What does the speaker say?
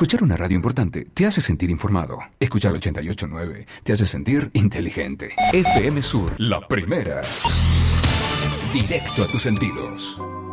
Escuchar una radio importante te hace sentir informado. Escuchar 88.9 te hace sentir inteligente. FM Sur, la primera. Directo a tus sentidos.